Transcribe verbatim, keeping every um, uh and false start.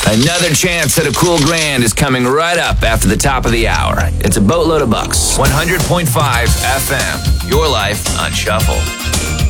Another chance at a cool grand is coming right up after the top of the hour. It's a boatload of bucks. one hundred point five F M. Your life on Shuffle.